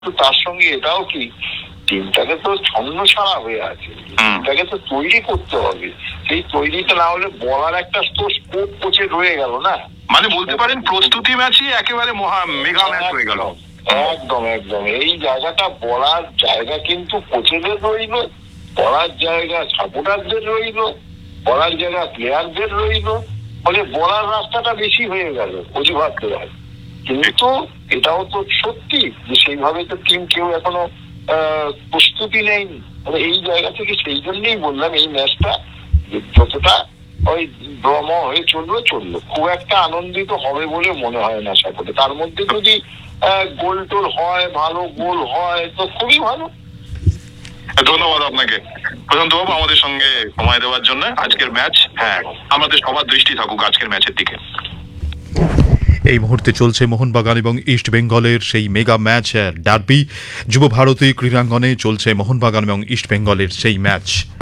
তো তার সঙ্গে এটাও কি, টিমটাকে তো ছন্ন ছাড়া হয়ে আছে, টিমটাকে তো তৈরি করতে হবে। সেই তৈরিটা না হলে বলার একটা স্কোপ কোচে রয়ে গেল না। মানে বলতে পারেন প্রস্তুতি ম্যাচই একেবারে মেগা ম্যাচ হয়ে গেল। একদম একদম, এই জায়গাটা বলার জায়গা কিন্তু কোচেদের রইল, বলার জায়গা সাপোর্টারদের রইল, বলার জায়গা প্লেয়ারদের রইল, ফলে বলার রাস্তাটা বেশি হয়ে গেল অজুহাত দেওয়ার। কিন্তু এটাও তো সত্যি যে সেইভাবে তো টিম কেউ এখনো প্রস্তুতি নেয়নি। এই জায়গা থেকে সেই জন্যই বললাম এই ম্যাচটা যতটা ওই ড্রম হয়ে চললো, খুব একটা আনন্দিত হবে বলে মনে হয় না সাপোর্টে। তার মধ্যে যদি গোল টোল হয়, ভালো গোল হয় তো খুবই ভালো। ধন্যবাদ আপনাকে প্রশান্ত বাবু আমাদের সঙ্গে সময় দেওয়ার জন্য। আজকের ম্যাচ, হ্যাঁ, আমাদের সবার দৃষ্টি থাকুক আজকের ম্যাচের দিকে। এই মুহূর্তে চলছে মোহনবাগান এবং ইস্ট বেঙ্গলের সেই মেগা ম্যাচ ডার্বি। যুব ভারতী ক্রীড়াঙ্গনে চলছে মোহনবাগান এবং ইস্ট বেঙ্গলের সেই ম্যাচ।